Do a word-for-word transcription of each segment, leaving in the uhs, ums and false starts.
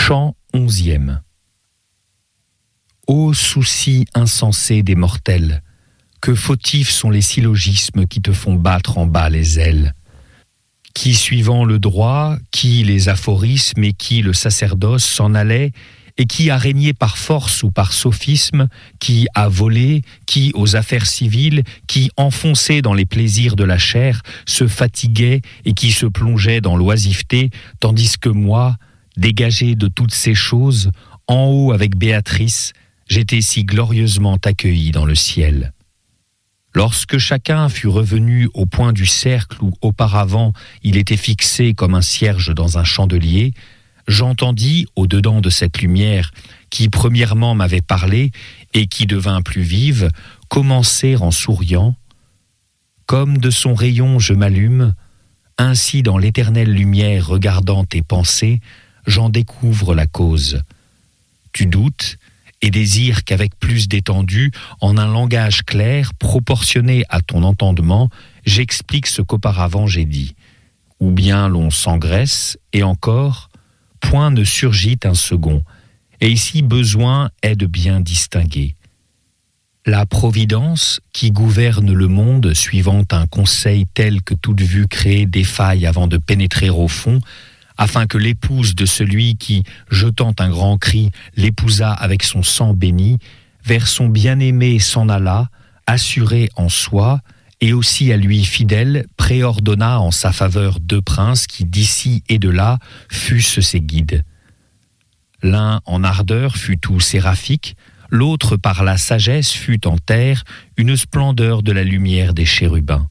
Chant onzième. Ô soucis insensés des mortels, que fautifs sont les syllogismes qui te font battre en bas les ailes. Qui suivant le droit, qui les aphorismes et qui le sacerdoce s'en allait, et qui a régné par force ou par sophisme, qui a volé, qui aux affaires civiles, qui enfoncé dans les plaisirs de la chair, se fatiguait et qui se plongeait dans l'oisiveté, tandis que moi, dégagé de toutes ces choses, en haut avec Béatrice, j'étais si glorieusement accueilli dans le ciel. Lorsque chacun fut revenu au point du cercle où auparavant il était fixé comme un cierge dans un chandelier, j'entendis au-dedans de cette lumière qui premièrement m'avait parlé et qui devint plus vive, commencer en souriant. Comme de son rayon je m'allume, ainsi dans l'éternelle lumière regardant tes pensées, j'en découvre la cause. Tu doutes et désires qu'avec plus d'étendue, en un langage clair, proportionné à ton entendement, j'explique ce qu'auparavant j'ai dit. Ou bien l'on s'engraisse, et encore, point ne surgit un second, et ici besoin est de bien distinguer. La providence, qui gouverne le monde suivant un conseil tel que toute vue créée défaille avant de pénétrer au fond, afin que l'épouse de celui qui, jetant un grand cri, l'épousa avec son sang béni, vers son bien-aimé s'en alla, assuré en soi, et aussi à lui fidèle, préordonna en sa faveur deux princes qui, d'ici et de là, fussent ses guides. L'un en ardeur fut tout séraphique, l'autre par la sagesse fut en terre une splendeur de la lumière des chérubins.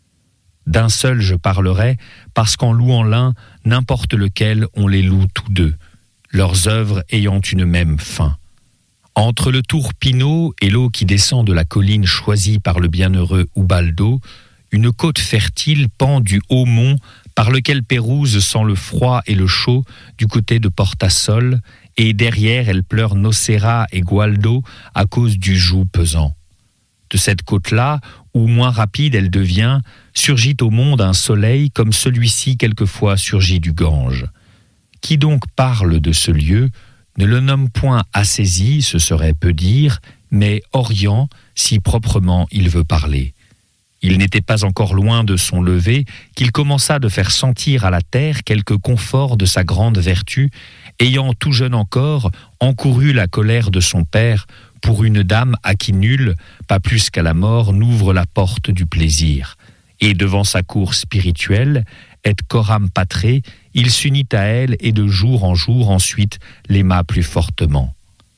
D'un seul je parlerai, parce qu'en louant l'un, n'importe lequel, on les loue tous deux, leurs œuvres ayant une même fin. Entre le tour Pinot et l'eau qui descend de la colline choisie par le bienheureux Ubaldo, une côte fertile pend du haut mont par lequel Pérouse sent le froid et le chaud du côté de Portasol, et derrière elle pleure Nocera et Gualdo à cause du joug pesant. De cette côte-là, où moins rapide elle devient, surgit au monde un soleil comme celui-ci quelquefois surgit du Gange. Qui donc parle de ce lieu ne le nomme point Assésie, ce serait peu dire, mais Orient, si proprement il veut parler. Il n'était pas encore loin de son lever qu'il commença de faire sentir à la terre quelque confort de sa grande vertu, ayant tout jeune encore encouru la colère de son père pour une dame à qui nul, pas plus qu'à la mort, n'ouvre la porte du plaisir. Et devant sa cour spirituelle, et coram patré, il s'unit à elle et de jour en jour ensuite l'aima plus fortement.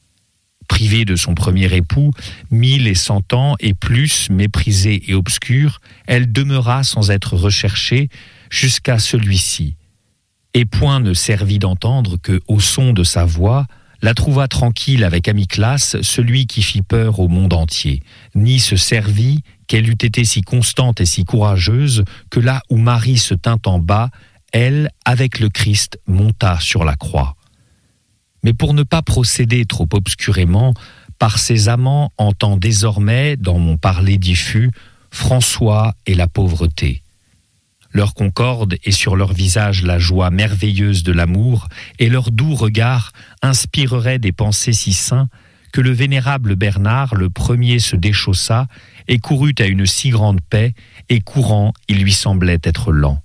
Privée de son premier époux, mille et cent ans et plus méprisée et obscure, elle demeura sans être recherchée jusqu'à celui-ci. Et point ne servit d'entendre que, au son de sa voix, la trouva tranquille avec Amyclas, celui qui fit peur au monde entier, ni se servit qu'elle eût été si constante et si courageuse que là où Marie se tint en bas, elle, avec le Christ, monta sur la croix. Mais pour ne pas procéder trop obscurément, par ses amants entend désormais, dans mon parler diffus, François et la pauvreté. Leur concorde et sur leur visage la joie merveilleuse de l'amour, et leur doux regard inspirerait des pensées si saints que le vénérable Bernard, le premier, se déchaussa et courut à une si grande paix, et courant, il lui semblait être lent.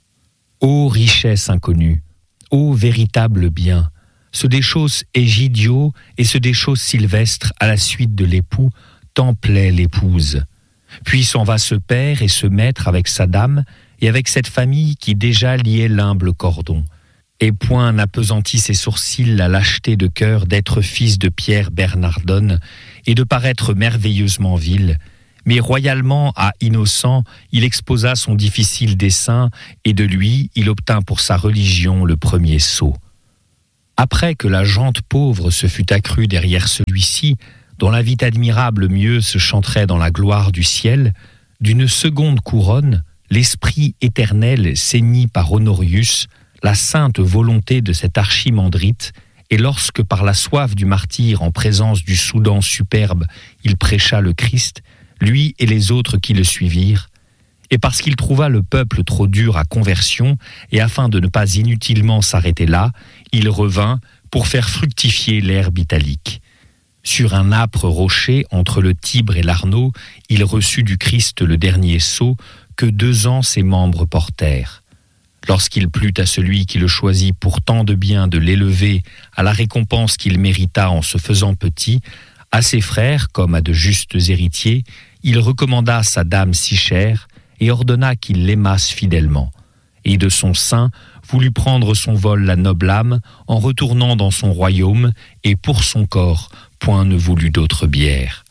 Ô richesse inconnue, ô véritable bien, se déchausse Égidio et se déchausse Sylvestre à la suite de l'époux, tant plaît l'épouse. Puis s'en va ce père et ce maître avec sa dame, et avec cette famille qui déjà liait l'humble cordon. Et point n'appesantit ses sourcils la lâcheté de cœur d'être fils de Pierre Bernardone et de paraître merveilleusement vil, mais royalement à innocent, il exposa son difficile dessein, et de lui, il obtint pour sa religion le premier sceau. Après que la gente pauvre se fut accrue derrière celui-ci, dont la vie admirable mieux se chanterait dans la gloire du ciel, d'une seconde couronne, l'esprit éternel ceignit par Honorius la sainte volonté de cet archimandrite, et lorsque par la soif du martyr en présence du Soudan superbe, il prêcha le Christ, lui et les autres qui le suivirent, et parce qu'il trouva le peuple trop dur à conversion, et afin de ne pas inutilement s'arrêter là, il revint pour faire fructifier l'herbe italique. Sur un âpre rocher entre le Tibre et l'Arno, il reçut du Christ le dernier sceau que deux ans ses membres portèrent. Lorsqu'il plut à celui qui le choisit pour tant de bien de l'élever à la récompense qu'il mérita en se faisant petit, à ses frères comme à de justes héritiers, il recommanda sa dame si chère et ordonna qu'ils l'aimassent fidèlement. Et de son sein voulut prendre son vol la noble âme en retournant dans son royaume, et pour son corps point ne voulut d'autre bière.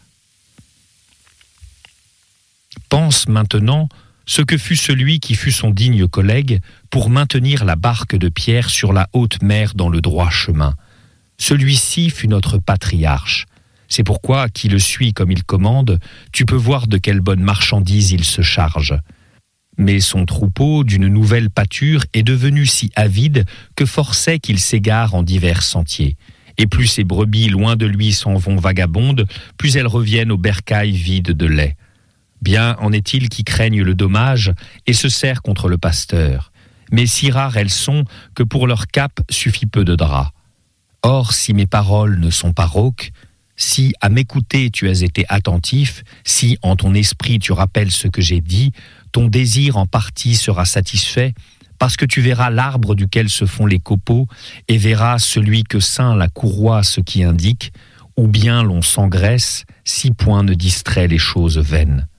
Pense maintenant ce que fut celui qui fut son digne collègue pour maintenir la barque de Pierre sur la haute mer dans le droit chemin. Celui-ci fut notre patriarche. C'est pourquoi, qui le suit comme il commande, tu peux voir de quelle bonne marchandise il se charge. Mais son troupeau, d'une nouvelle pâture, est devenu si avide que forçait qu'il s'égare en divers sentiers. Et plus ses brebis loin de lui s'en vont vagabondes, plus elles reviennent aux bercailles vides de lait. Bien en est-il qui craignent le dommage et se serrent contre le pasteur. Mais si rares elles sont que pour leur cape suffit peu de drap. Or, si mes paroles ne sont pas rauques, si à m'écouter tu as été attentif, si en ton esprit tu rappelles ce que j'ai dit, ton désir en partie sera satisfait, parce que tu verras l'arbre duquel se font les copeaux, et verras celui que ceint la courroie ce qui indique, ou bien l'on s'engraisse, si point ne distrait les choses vaines.